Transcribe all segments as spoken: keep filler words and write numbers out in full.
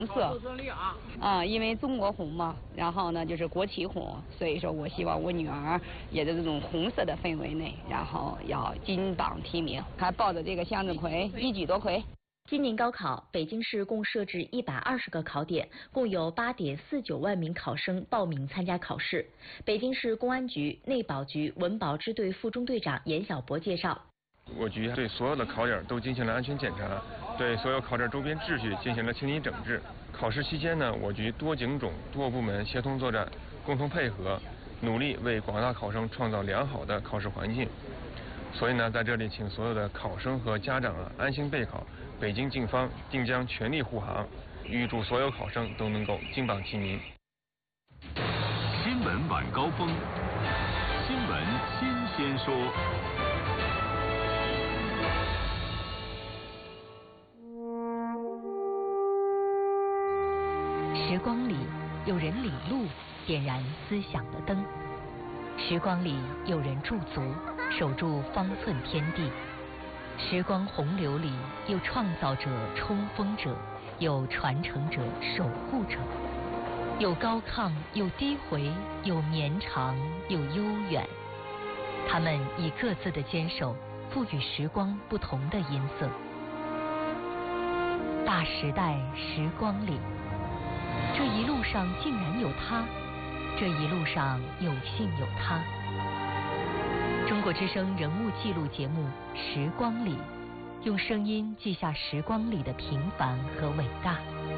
红色啊，因为中国红嘛，然后呢就是国旗红，所以说我希望我女儿也在这种红色的氛围内，然后要金榜题名，还抱着这个向日葵，一举夺魁。 今年高考，北京市共设置一百二十个考点，共有八点四九万名考生报名参加考试。北京市公安局内保局文保支队副中队长严小博介绍。 我局对所有的考点都进行了安全检查，对所有考点周边秩序进行了清理整治。考试期间呢，我局多警种、多部门协同作战，共同配合，努力为广大考生创造良好的考试环境。所以呢，在这里请所有的考生和家长啊安心备考。北京警方定将全力护航，预祝所有考生都能够金榜题名。 新闻晚高峰，新闻新鲜说。 时光里有人领路，点燃思想的灯；时光里有人驻足，守住方寸天地；时光洪流里有创造者、冲锋者，有传承者、守护者，有高亢，有低回，有绵长，有悠远。他们以各自的坚守，赋予时光不同的音色。大时代时光里，这一路上竟然有他，这一路上有幸有他。中国之声人物记录节目《时光里》，用声音记下时光里的平凡和伟大。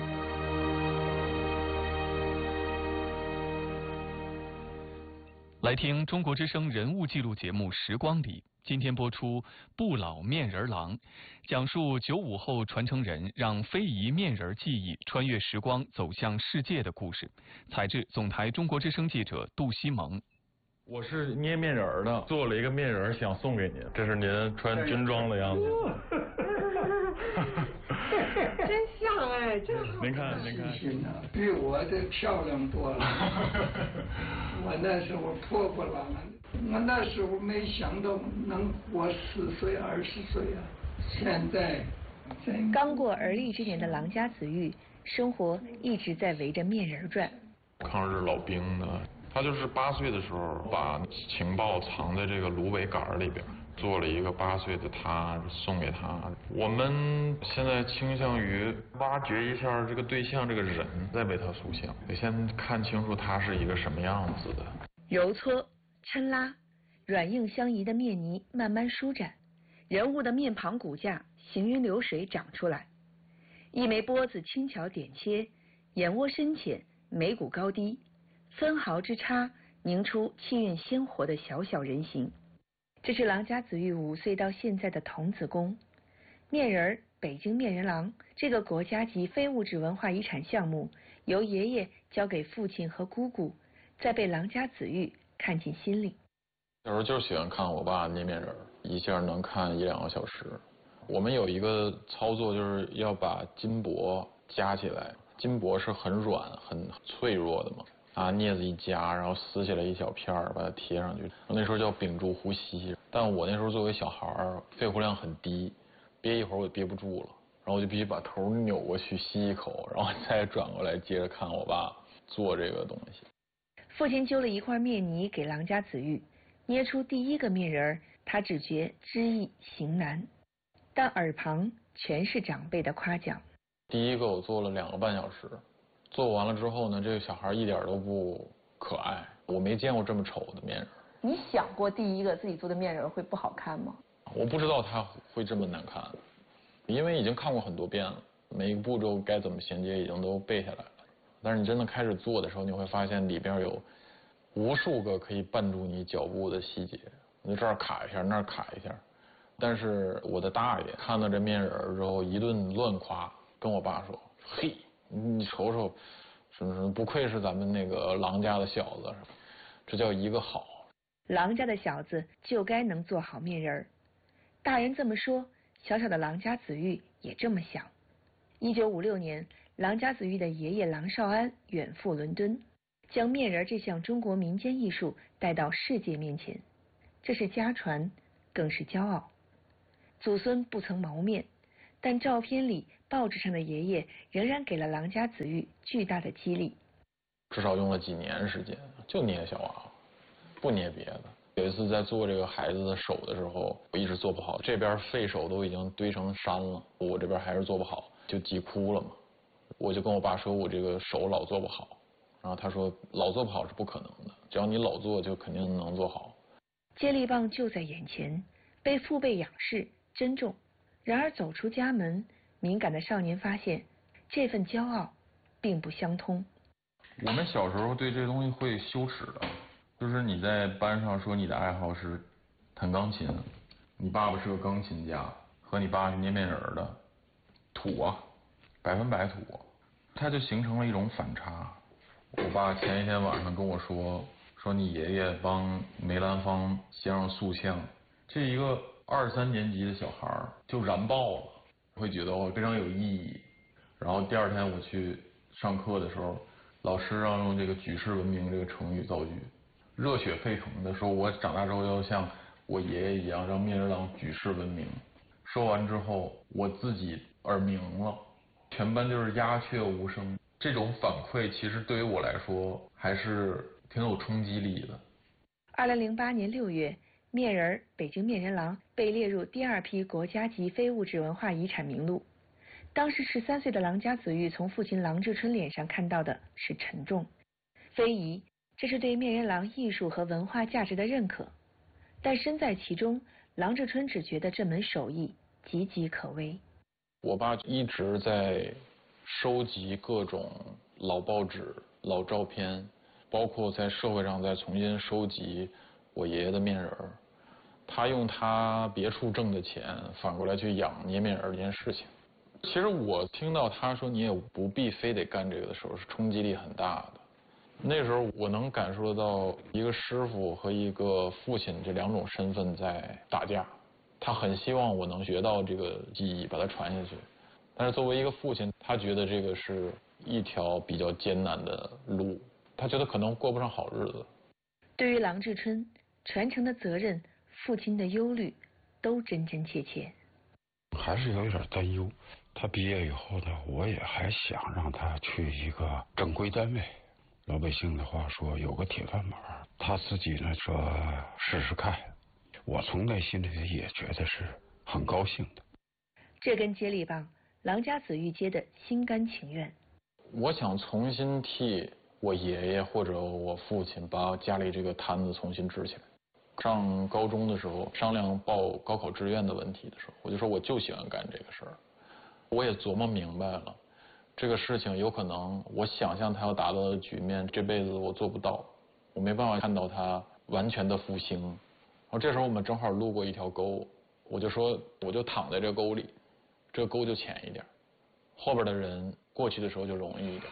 来听中国之声人物记录节目《时光里》，今天播出《不老面人郎》，讲述九五后传承人让非遗面人技艺穿越时光走向世界的故事。采制总台中国之声记者杜西蒙。 我是捏面人的，做了一个面人想送给您，这是您穿军装的样子。 真像哎，真好。 您看，您看， 比我这漂亮多了。我那时候破破烂烂的，我那时候没想到能活十岁二十岁啊！现在， 刚过而立之年的郎家子玉，生活一直在围着面人转。 抗日老兵呢，他就是八岁的时候把情报藏在这个芦苇杆里边。做了一个八岁的他送给他。我们现在倾向于挖掘一下这个对象这个人，再为他塑像，得先看清楚他是一个什么样子的。 揉搓、抻拉，软硬相宜的面泥慢慢舒展，人物的面庞骨架行云流水长出来。一枚钵子轻巧点切，眼窝深浅，眉骨高低，分毫之差凝出气韵鲜活的小小人形。这是郎家子玉五岁到现在的童子功。面人儿北京面人郎这个国家级非物质文化遗产项目，由爷爷交给父亲和姑姑，再被郎家子玉看进心里。 小时候就喜欢看我爸捏面人，一下能看一两个小时。我们有一个操作，就是要把金箔夹起来，金箔是很软很脆弱的嘛。拿镊子一夹，然后撕下来一小片儿，把它贴上去。那时候叫屏住呼吸，但我那时候作为小孩儿，肺活量很低，憋一会儿我憋不住了，然后我就必须把头扭过去吸一口，然后再转过来接着看我爸做这个东西。 父亲揪了一块面泥给郎家子玉，捏出第一个面人，他只觉知易行难，但耳旁全是长辈的夸奖。 第一个我做了两个半小时。做完了之后呢，这个小孩一点都不可爱，我没见过这么丑的面人。 你想过第一个自己做的面人会不好看吗？ 我不知道他会这么难看，因为已经看过很多遍了，每一个步骤该怎么衔接已经都背下来了。但是你真的开始做的时候，你会发现里边有无数个可以绊住你脚步的细节，你这儿卡一下，那儿卡一下。但是我的大爷看到这面人之后一顿乱夸，跟我爸说：“嘿。”你瞅瞅，什么什么，不愧是咱们那个郎家的小子，这叫一个好。 郎家的小子就该能做好面人儿。大人这么说，小小的郎家子玉也这么想。一九五六年，郎家子玉的爷爷郎绍安远赴伦敦，将面人这项中国民间艺术带到世界面前，这是家传，更是骄傲。祖孙不曾谋面，但照片里报纸上的爷爷仍然给了郎家子玉巨大的激励。 至少用了几年时间，就捏小娃娃，不捏别的。有一次在做这个孩子的手的时候，我一直做不好，这边废手都已经堆成山了，我这边还是做不好，就急哭了嘛。我就跟我爸说，我这个手老做不好，然后他说老做不好是不可能的，只要你老做就肯定能做好。 接力棒就在眼前，被父辈仰视珍重。然而走出家门，敏感的少年发现，这份骄傲并不相通。 我们小时候对这东西会羞耻的，就是你在班上说你的爱好是弹钢琴，你爸爸是个钢琴家，和你爸是捏面人的，土啊，百分百土，它就形成了一种反差。我爸前一天晚上跟我说，说你爷爷帮梅兰芳镶上塑像，这一个二三年级的小孩就燃爆了，会觉得我非常有意义。然后第二天我去上课的时候，老师让用这个举世闻名这个成语造句，热血沸腾的说，我长大之后要像我爷爷一样让面人郎举世闻名。说完之后，我自己耳鸣了，全班就是鸦雀无声。这种反馈其实对于我来说还是挺有冲击力的。 二零零八年六月，面人北京面人郎被列入第二批国家级非物质文化遗产名录。当时十三岁的郎家子玉从父亲郎志春脸上看到的是沉重，非遗，这是对面人郎艺术和文化价值的认可。但身在其中，郎志春只觉得这门手艺岌岌可危。 我爸一直在收集各种老报纸、老照片，包括在社会上再重新收集我爷爷的面人儿。他用他别处挣的钱，反过来去养捏面人这件事情。其实我听到他说你也不必非得干这个的时候，是冲击力很大的。那时候我能感受得到一个师傅和一个父亲这两种身份在打架。他很希望我能学到这个技艺，把它传下去。但是作为一个父亲，他觉得这个是一条比较艰难的路，他觉得可能过不上好日子。 对于郎志春，传承的责任、父亲的忧虑，都真真切切。 还是有点担忧。他毕业以后呢，我也还想让他去一个正规单位。老百姓的话说，有个铁饭碗。他自己呢说试试看。我从内心里也觉得是很高兴的。 这根接力棒，郎家子玉接的心甘情愿。 我想重新替我爷爷或者我父亲把家里这个摊子重新支起来。上高中的时候商量报高考志愿的问题的时候，我就说我就喜欢干这个事儿。我也琢磨明白了，这个事情有可能我想象他要达到的局面，这辈子我做不到，我没办法看到他完全的复兴。然后这时候我们正好路过一条沟，我就说我就躺在这沟里，这个沟就浅一点，后边的人过去的时候就容易一点。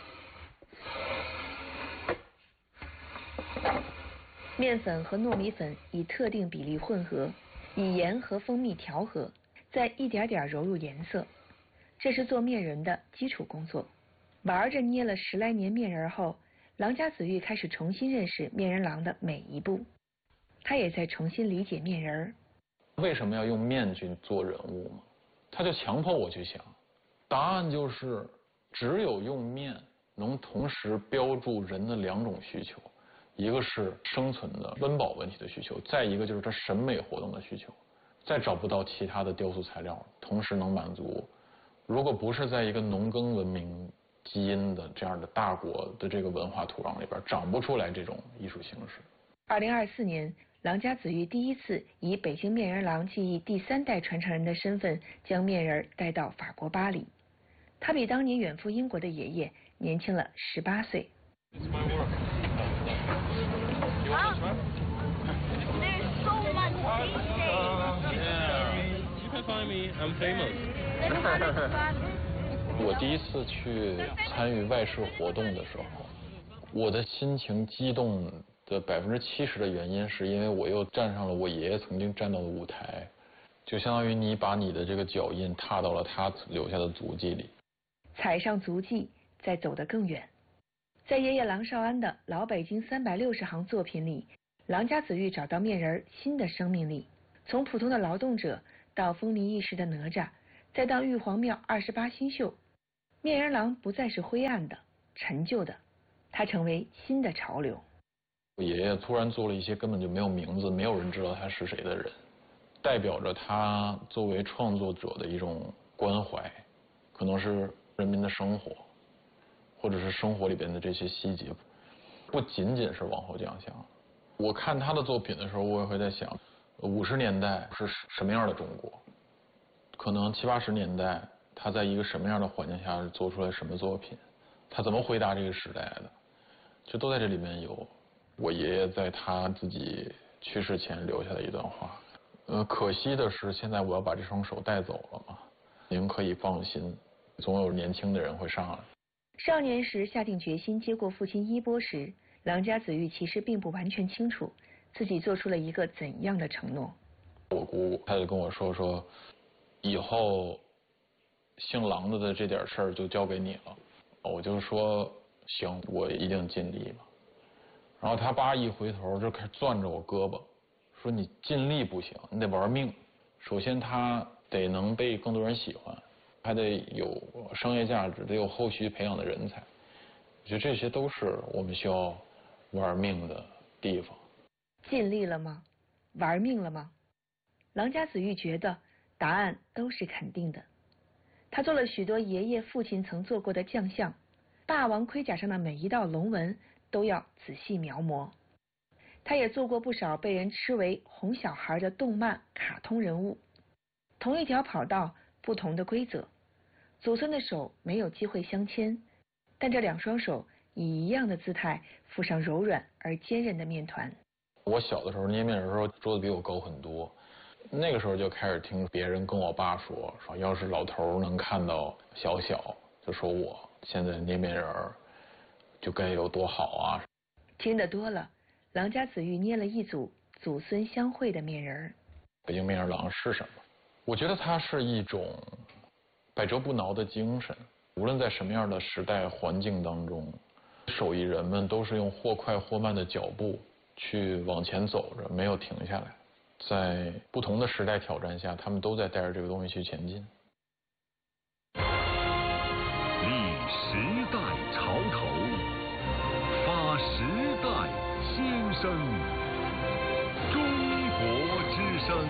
面粉和糯米粉以特定比例混合，以盐和蜂蜜调和，再一点点揉入颜色。这是做面人的基础工作。玩着捏了十来年面人后，郎家子玉开始重新认识面人郎的每一步。他也在重新理解面人。 为什么要用面去做人物吗？他就强迫我去想。答案就是，只有用面能同时标注人的两种需求，一个是生存的温饱问题的需求，再一个就是他审美活动的需求。再找不到其他的雕塑材料同时能满足。如果不是在一个农耕文明基因的这样的大国的这个文化土壤里边，长不出来这种艺术形式。 二零二四年，郎家子玉第一次以北京面人郎技艺第三代传承人的身份，将面人带到法国巴黎。他比当年远赴英国的爷爷年轻了十八岁。 我第一次去参与外事活动的时候，我的心情激动的百分之七十的原因，是因为我又站上了我爷爷曾经站到的舞台，就相当于你把你的这个脚印踏到了他留下的足迹里， 踩上足迹，再走得更远。在爷爷郎绍安的老北京三百六十行作品里，郎家子玉找到面人新的生命力，从普通的劳动者到风靡一时的哪吒，在再到玉皇庙二十八星宿，面人郎不再是灰暗的、陈旧的，它成为新的潮流。 我爷爷突然做了一些根本就没有名字、没有人知道他是谁的人，代表着他作为创作者的一种关怀，可能是人民的生活，或者是生活里边的这些细节，不仅仅是往后奖项。我看他的作品的时候，我也会在想，五十年代是什么样的中国？可能七八十年代他在一个什么样的环境下做出来什么作品？他怎么回答这个时代的？就都在这里面有。我爷爷在他自己去世前留下的一段话，呃，可惜的是，现在我要把这双手带走了嘛。您可以放心，总有年轻的人会上来。 少年时下定决心接过父亲衣钵时，郎家子玉其实并不完全清楚自己做出了一个怎样的承诺。 我姑她就跟我说说，以后姓郎的的这点事儿就交给你了。我就说行，我一定尽力了。然后他爸一回头就开始攥着我胳膊，说你尽力不行，你得玩命。首先他得能被更多人喜欢，还得有商业价值，得有后续培养的人才。我觉得这些都是我们需要玩命的地方。 尽力了吗？玩命了吗？郎家子玉觉得答案都是肯定的。他做了许多爷爷父亲曾做过的将相，霸王盔甲上的每一道龙纹都要仔细描摹。他也做过不少被人吃为哄小孩的动漫卡通人物。同一条跑道，不同的规则，祖孙的手没有机会相牵，但这两双手以一样的姿态附上柔软而坚韧的面团。 我小的时候捏面人的时候，桌子比我高很多，那个时候就开始听别人跟我爸说，说要是老头能看到小小，就说我现在捏面人就该有多好啊。 听得多了，郎家子玉捏了一组祖孙相会的面人。 北京面人郎是什么？我觉得它是一种百折不挠的精神，无论在什么样的时代环境当中，手艺人们都是用或快或慢的脚步去往前走着，没有停下来。在不同的时代挑战下，他们都在带着这个东西去前进。 立时代潮头，发时代先声，中国之声。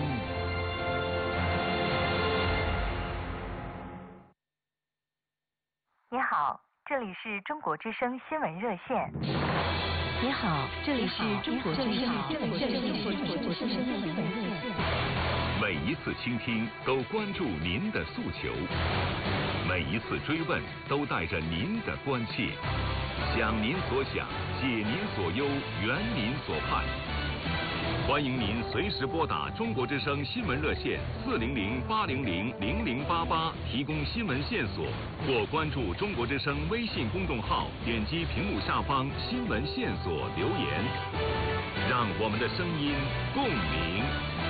你好，这里是中国之声新闻热线。 你好，这里是中国之声新闻热线。 每一次倾听都关注您的诉求，每一次追问都带着您的关切，想您所想，解您所忧，圆您所盼。欢迎您随时拨打中国之声新闻热线四零零八零零零零八八提供新闻线索，或关注中国之声微信公众号，点击屏幕下方新闻线索留言，让我们的声音共鸣。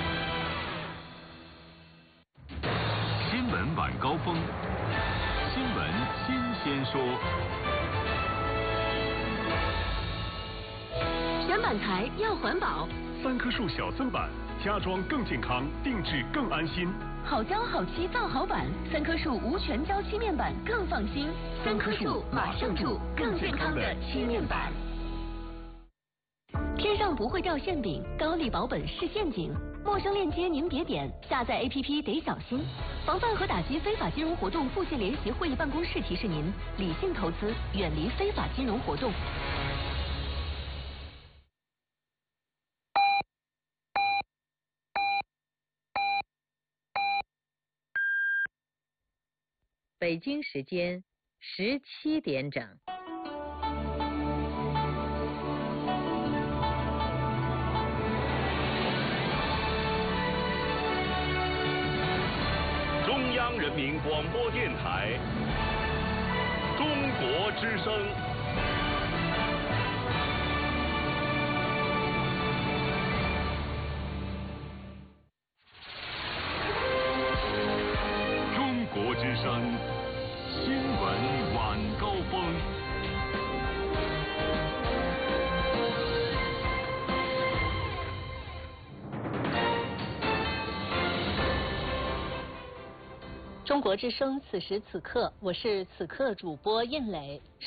新闻晚高峰，新闻新鲜说。 选板材要环保。 三棵树小森板，家装更健康，定制更安心。 好胶好漆造好板，三棵树无全胶漆面板更放心。三棵树马上住，更健康的漆面板。天上不会掉馅饼，高丽保本是陷阱。陌生链接您别点，下载 A P P 得小心。防范和打击非法金融活动妇械联席会议办公室提示您：理性投资，远离非法金融活动。 北京时间十七点整。 中央人民广播电台，中国之声。中国之声新闻晚高峰。 中国之声此时此刻，我是此刻主播印磊。